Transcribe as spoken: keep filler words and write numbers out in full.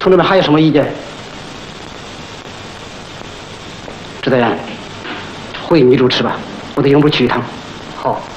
同志们还有什么意见？指导员，会议你主持吧，我得永不去一趟。 好。